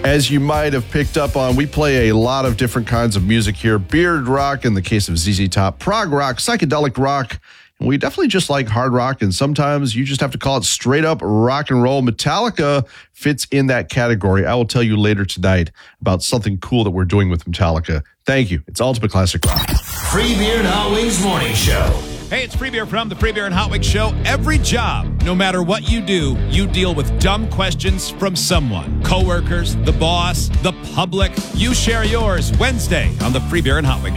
As you might have picked up on, we play a lot of different kinds of music here. Beard rock in the case of ZZ Top, prog rock, psychedelic rock, and we definitely just like hard rock, and sometimes you just have to call it straight up rock and roll. Metallica fits in that category. I will tell you later tonight about something cool that we're doing with Metallica. Thank you. It's Ultimate Classic Rock. Free Beer and Hot Wings Morning Show. Hey, it's Free Beer from the Free Beer and Hot Wings Show. Every job, no matter what you do, you deal with dumb questions from someone. Coworkers, the boss, the public. You share yours Wednesday on the Free Beer and Hot Wings